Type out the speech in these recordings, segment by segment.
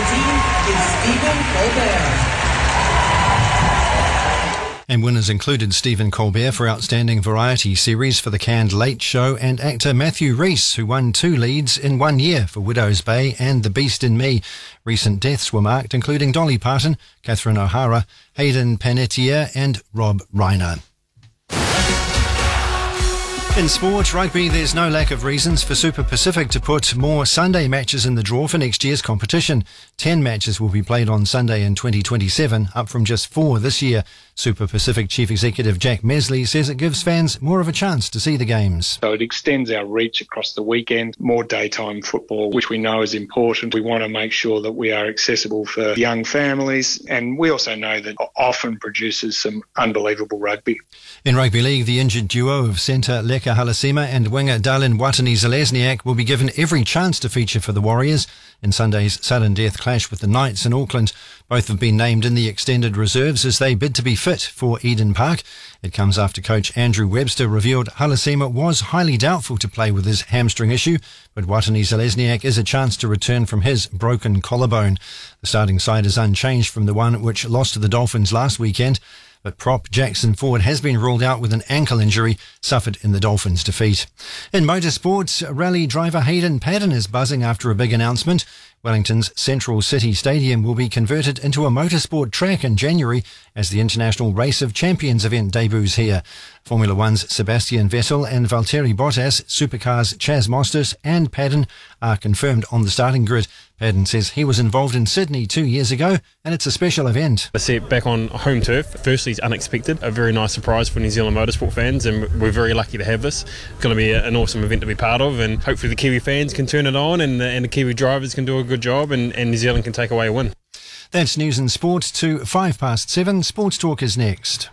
17 is Stephen Colbert. And winners included Stephen Colbert for Outstanding Variety Series for The Canned Late Show and actor Matthew Rhys, who won 2 leads in 1 year for Widow's Bay and The Beast in Me. Recent deaths were marked, including Dolly Parton, Catherine O'Hara, Hayden Panettiere and Rob Reiner. In sport, rugby, there's no lack of reasons for Super Pacific to put more Sunday matches in the draw for next year's competition. 10 matches will be played on Sunday in 2027, up from just 4 this year. Super Pacific Chief Executive Jack Mesley says it gives fans more of a chance to see the games. So it extends our reach across the weekend, more daytime football, which we know is important. We want to make sure that we are accessible for young families, and we also know that often produces some unbelievable rugby. In rugby league, the injured duo of centre Leka Halasima and winger Darlin Watene-Zelezniak will be given every chance to feature for the Warriors in Sunday's sudden death clash with the Knights in Auckland. Both have been named in the extended reserves as they bid to be fit for Eden Park. It comes after coach Andrew Webster revealed Halasima was highly doubtful to play with his hamstring issue, but Watene-Zelezniak is a chance to return from his broken collarbone. The starting side is unchanged from the one which lost to the Dolphins last weekend, but prop Jackson Ford has been ruled out with an ankle injury suffered in the Dolphins' defeat. In motorsports, rally driver Hayden Paddon is buzzing after a big announcement. Wellington's Central City Stadium will be converted into a motorsport track in January as the International Race of Champions event debuts here. Formula One's Sebastian Vettel and Valtteri Bottas, Supercars Chaz Mostert and Paddon are confirmed on the starting grid. Paddon says he was involved in Sydney 2 years ago and it's a special event. I see it back on home turf. Firstly, it's unexpected, a very nice surprise for New Zealand motorsport fans, and we're very lucky to have this. It's going to be an awesome event to be part of, and hopefully the Kiwi fans can turn it on and the Kiwi drivers can do a good job and New Zealand can take away a win. That's news and sport to 7:05. Sports Talk is next.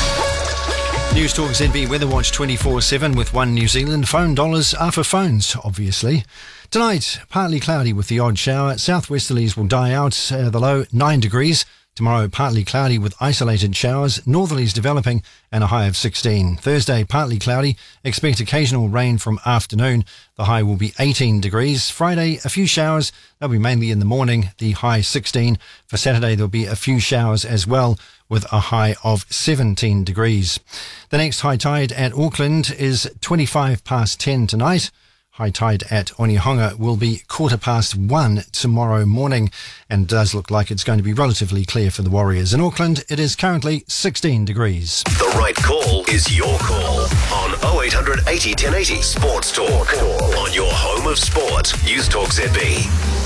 News Talk ZB Weather Watch 24/7 with One New Zealand. Phone dollars are for phones, obviously. Tonight, partly cloudy with the odd shower. Southwesterlies will die out, the low 9 degrees. Tomorrow, partly cloudy with isolated showers, northerlies developing and a high of 16. Thursday, partly cloudy, expect occasional rain from afternoon. The high will be 18 degrees. Friday, a few showers. They'll be mainly in the morning, the high 16. For Saturday, there'll be a few showers as well with a high of 17 degrees. The next high tide at Auckland is 10:25 tonight. High tide at Onehunga will be 1:15 tomorrow morning and does look like it's going to be relatively clear for the Warriors. In Auckland, it is currently 16 degrees. The right call is your call on 0800 80 1080 Sports Talk on your home of sport. News Talk ZB.